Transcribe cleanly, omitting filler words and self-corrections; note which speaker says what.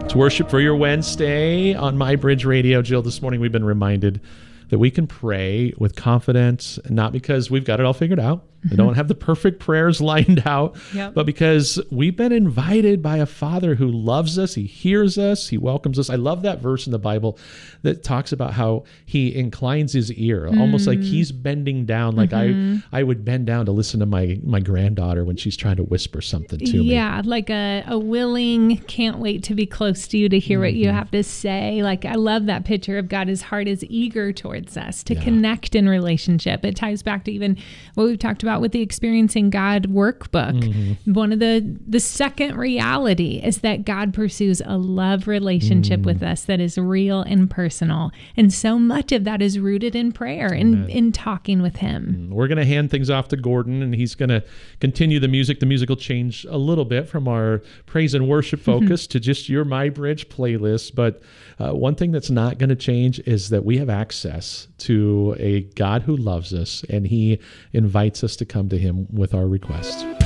Speaker 1: It's Worship for Your Wednesday on My Bridge Radio. Jill, this morning we've been reminded that we can pray with confidence, not because we've got it all figured out. We don't have the perfect prayers lined out, but because we've been invited by a Father who loves us. He hears us. He welcomes us. I love that verse in the Bible that talks about how he inclines his ear, almost like he's bending down, like I would bend down to listen to my granddaughter when she's trying to whisper something to me.
Speaker 2: Yeah, like a willing, can't wait to be close to you, to hear what you have to say. Like, I love that picture of God. His heart is eager towards us to connect in relationship. It ties back to even what we've talked about with the Experiencing God workbook. One of the second reality is that God pursues a love relationship with us that is real and personal. And so much of that is rooted in prayer and in talking with him.
Speaker 1: We're going to hand things off to Gordon, and he's going to continue the music. The music will change a little bit from our praise and worship focus to just your My Bridge playlist. But one thing that's not going to change is that we have access to a God who loves us, and he invites us to come to him with our requests.